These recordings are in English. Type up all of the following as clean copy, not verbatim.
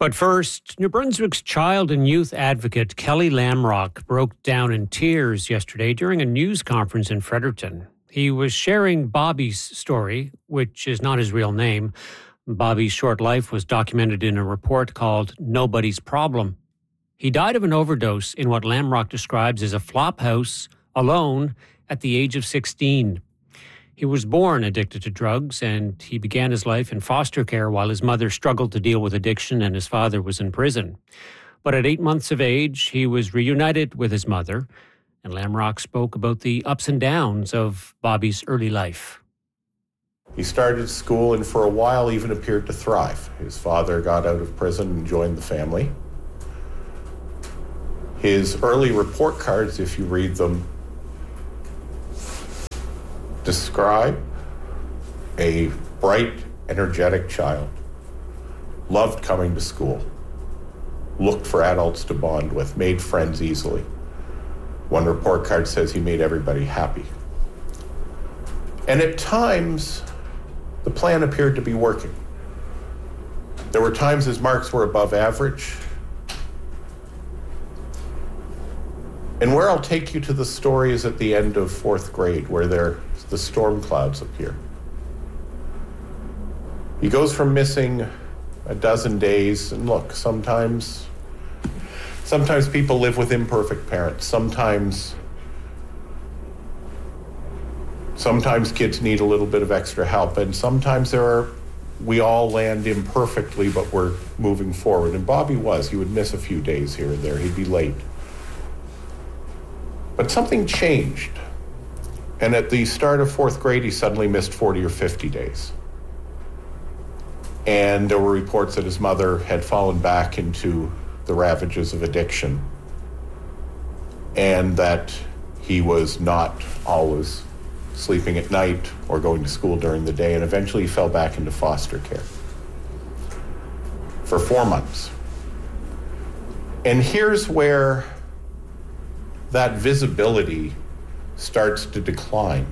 But first, New Brunswick's child and youth advocate Kelly Lamrock broke down in tears yesterday during a news conference in Fredericton. He was sharing Bobby's story, which is not his real name. Bobby's short life was documented in a report called Nobody's Problem. He died of an overdose in what Lamrock describes as a flop house, alone, at the age of 16. He was born addicted to drugs, and he began his life in foster care while his mother struggled to deal with addiction and his father was in prison. But at 8 months of age, he was reunited with his mother, and Lamrock spoke about the ups and downs of Bobby's early life. He started school and for a while even appeared to thrive. His father got out of prison and joined the family. His early report cards, if you read them, describe a bright, energetic child, loved coming to school, looked for adults to bond with, made friends easily. One report card says he made everybody happy. And at times, the plan appeared to be working. There were times his marks were above average. And where I'll take you to the story is at the end of 4th grade, where the storm clouds appear. He goes from missing a dozen days, and look, sometimes people live with imperfect parents. Sometimes kids need a little bit of extra help, and sometimes we all land imperfectly, but we're moving forward. And Bobby he would miss a few days here and there. He'd be late. But something changed. And at the start of 4th grade, he suddenly missed 40 or 50 days. And there were reports that his mother had fallen back into the ravages of addiction and that he was not always sleeping at night or going to school during the day, and eventually he fell back into foster care for 4 months. And here's where that visibility starts to decline.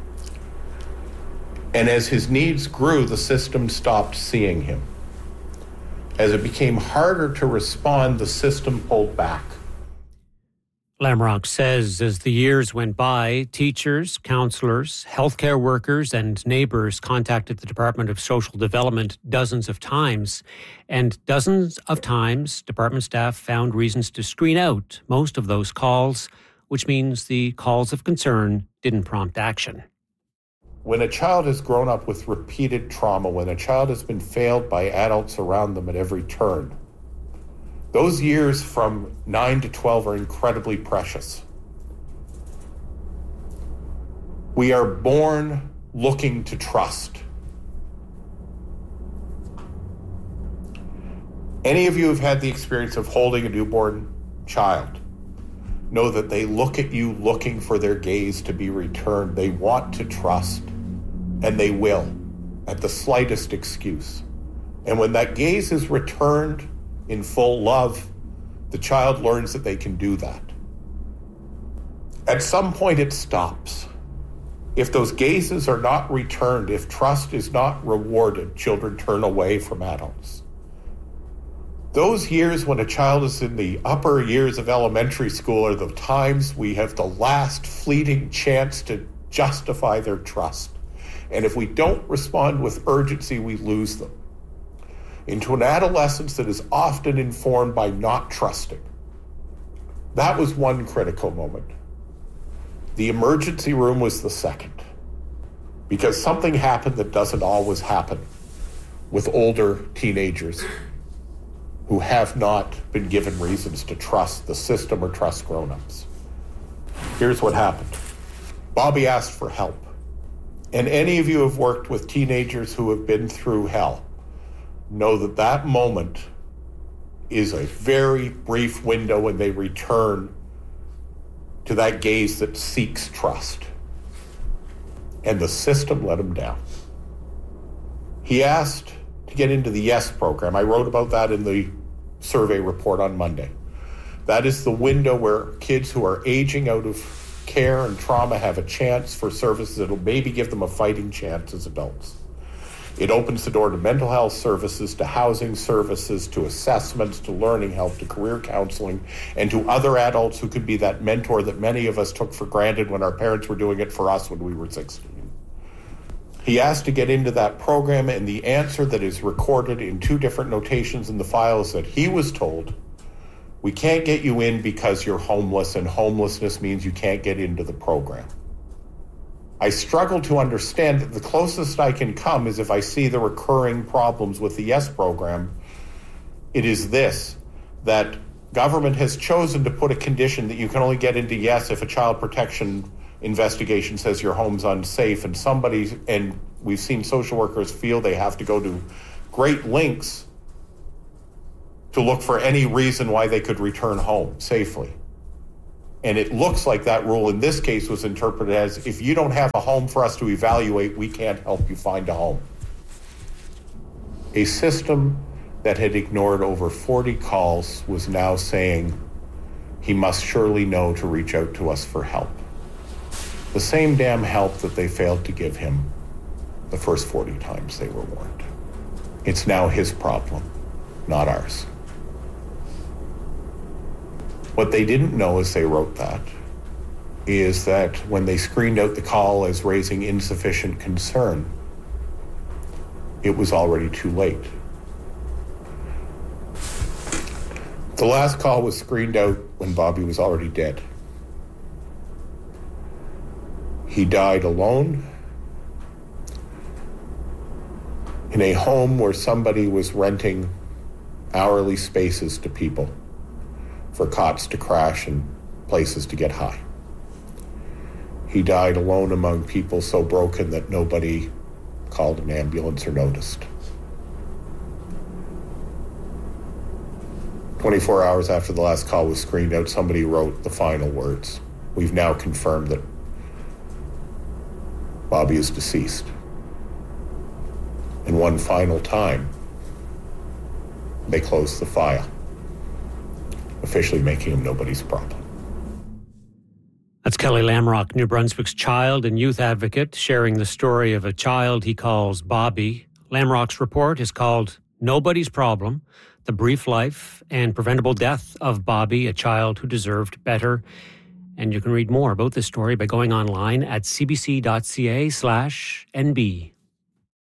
And as his needs grew, the system stopped seeing him. As it became harder to respond, the system pulled back. Lamrock says as the years went by, teachers, counselors, healthcare workers, and neighbors contacted the Department of Social Development dozens of times. And dozens of times, department staff found reasons to screen out most of those calls, which means the calls of concern didn't prompt action. When a child has grown up with repeated trauma, when a child has been failed by adults around them at every turn, those years from 9 to 12 are incredibly precious. We are born looking to trust. Any of you who've had the experience of holding a newborn child know that they look at you looking for their gaze to be returned. They want to trust, and they will at the slightest excuse. And when that gaze is returned in full love, the child learns that they can do that. At some point it stops. If those gazes are not returned, if trust is not rewarded, children turn away from adults. Those years when a child is in the upper years of elementary school are the times we have the last fleeting chance to justify their trust. And if we don't respond with urgency, we lose them into an adolescence that is often informed by not trusting. That was one critical moment. The emergency room was the second, because something happened that doesn't always happen with older teenagers who have not been given reasons to trust the system or trust grown-ups. Here's what happened. Bobby asked for help. And any of you who have worked with teenagers who have been through hell know that that moment is a very brief window when they return to that gaze that seeks trust. And the system let him down. He asked to get into the YES program. I wrote about that in the survey report on Monday. That is the window where kids who are aging out of care and trauma have a chance for services that will maybe give them a fighting chance as adults. It opens the door to mental health services, to housing services, to assessments, to learning help, to career counseling, and to other adults who could be that mentor that many of us took for granted when our parents were doing it for us when we were 16. He asked to get into that program, and the answer that is recorded in 2 different notations in the file is that he was told, we can't get you in because you're homeless, and homelessness means you can't get into the program. I struggle to understand that the closest I can come is if I see the recurring problems with the YES program. It is this, that government has chosen to put a condition that you can only get into YES if a child protection investigation says your home's unsafe, and we've seen social workers feel they have to go to great lengths to look for any reason why they could return home safely. And it looks like that rule in this case was interpreted as, if you don't have a home for us to evaluate, we can't help you find a home. A system that had ignored over 40 calls was now saying he must surely know to reach out to us for help. The same damn help that they failed to give him the first 40 times they were warned. It's now his problem, not ours. What they didn't know as they wrote that is that when they screened out the call as raising insufficient concern, it was already too late. The last call was screened out when Bobby was already dead. He died alone in a home where somebody was renting hourly spaces to people for cots to crash and places to get high. He died alone among people so broken that nobody called an ambulance or noticed. 24 hours after the last call was screened out, somebody wrote the final words. We've now confirmed that Bobby is deceased. And one final time, they closed the file, officially making him nobody's problem. That's Kelly Lamrock, New Brunswick's child and youth advocate, sharing the story of a child he calls Bobby. Lamrock's report is called Nobody's Problem: The Brief Life and Preventable Death of Bobby, a Child Who Deserved Better. And you can read more about this story by going online at cbc.ca/NB.